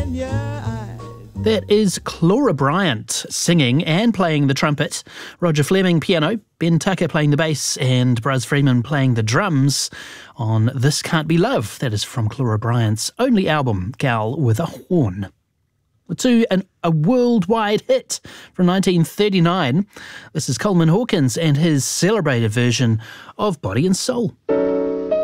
That is Clora Bryant singing and playing the trumpet, Roger Fleming piano, Ben Tucker playing the bass, and Buzz Freeman playing the drums on This Can't Be Love. That is from Clora Bryant's only album, Gal with a Horn. To a worldwide hit from 1939. This is Coleman Hawkins and his celebrated version of Body and Soul.